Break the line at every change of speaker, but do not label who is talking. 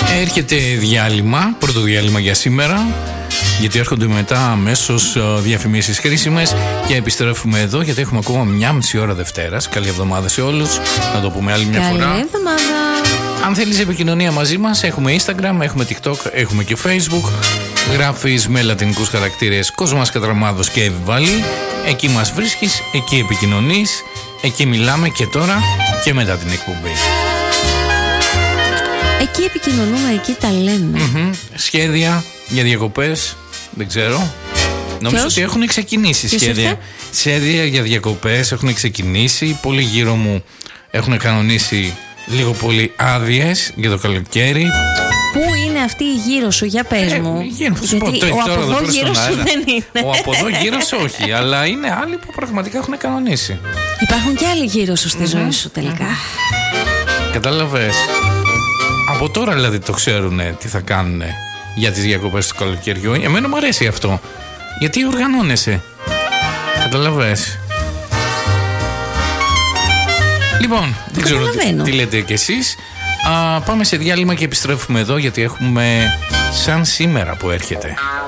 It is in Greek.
Έρχεται διάλειμμα, πρώτο διάλειμμα για σήμερα, γιατί έρχονται μετά αμέσως διαφημίσεις χρήσιμες και επιστρέφουμε εδώ, γιατί έχουμε ακόμα 1,5 ώρα Δευτέρας. Καλή εβδομάδα σε όλους, να το πούμε άλλη μια φορά.
Καλή εβδομάδα.
Αν θέλεις επικοινωνία μαζί μας, έχουμε Instagram, έχουμε TikTok, έχουμε και Facebook. Γράφεις με λατινικούς χαρακτήρες Κοσμάς Κατραμάδος και Εβιβάλη. Εκεί μας βρίσκεις, εκεί επικοινωνείς, εκεί μιλάμε και τώρα και μετά την εκπομπή.
Εκεί επικοινωνούμε, εκεί τα λέμε.
Σχέδια για διακοπές, δεν ξέρω. Νομίζω ότι έχουν ξεκινήσει σχέδια για διακοπές, έχουν ξεκινήσει. Πολλοί γύρω μου έχουν κανονίσει λίγο πολύ άδειες για το καλοκαίρι.
Πού είναι αυτή η γύρω σου, για πες μου.
Γιατί
ο από εδώ γύρω σου δεν είναι.
Ο από εδώ γύρω σου όχι, αλλά είναι άλλοι που πραγματικά έχουν κανονίσει.
Υπάρχουν και άλλοι γύρω σου στη ζωή σου τελικά.
Κατάλαβες. Από τώρα δηλαδή το ξέρουν τι θα κάνουν για τις διακοπές του καλοκαιριού. Εμένα μου αρέσει αυτό. Γιατί οργανώνεσαι. Καταλαβες. Λοιπόν, δεν ξέρω τι λέτε κι εσείς. Πάμε σε διάλειμμα και επιστρέφουμε εδώ, γιατί έχουμε σαν σήμερα που έρχεται.